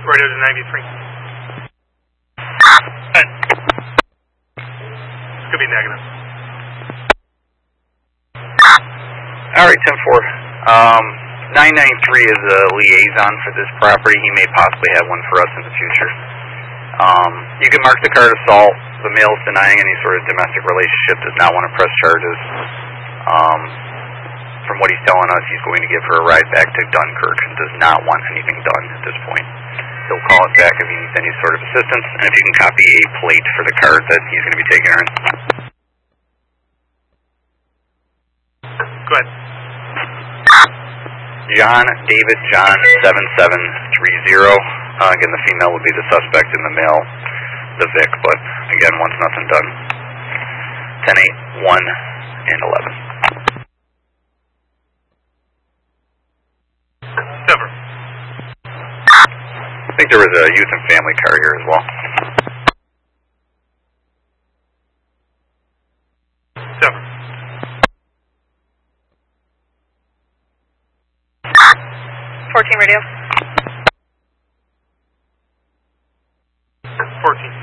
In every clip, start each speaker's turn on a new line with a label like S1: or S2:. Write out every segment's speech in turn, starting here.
S1: Radio to 93. Could be negative.
S2: Alright, 10-4. 993 is a liaison for this property. He may possibly have one for us in the future. You can mark the card assault. The male is denying any sort of domestic relationship, does not want to press charges. From what he's telling us, he's going to give her a ride back to Dunkirk and does not want anything done at this point. He'll call us back if he needs any sort of assistance, and if you can copy a plate for the card that he's going to be taking her in.
S1: Go ahead.
S2: John David John 7730. Again, the female would be the suspect and the male the Vic, but again, once nothing done. 10-8, 1, and 11.
S1: Sever.
S2: I think there was a youth and family car here as well.
S1: Sever.
S3: 14 radio.
S1: 14.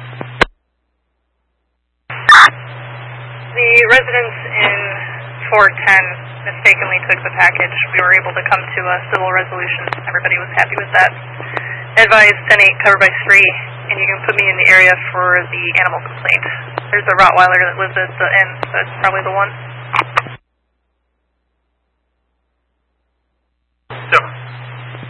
S3: The residents in 410 mistakenly took the package. We were able to come to a civil resolution. Everybody was happy with that. Advised 10-8 covered by 3, and you can put me in the area for the animal complaint. There's a Rottweiler that lives at the end, so that's probably the one.